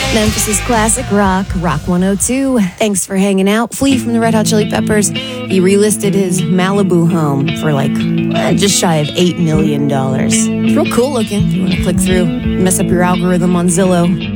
Memphis' classic rock, Rock 102. Thanks for hanging out. Flea from the Red Hot Chili Peppers. He relisted his Malibu home for just shy of $8 million. It's real cool looking if you want to click through, mess up your algorithm on Zillow.